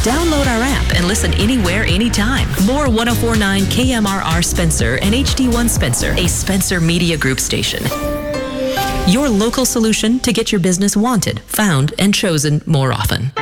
Download our app and listen anywhere, anytime. More 104.9 KMRR Spencer and HD1 Spencer, a Spencer Media Group station. Your local solution to get your business wanted, found, and chosen more often.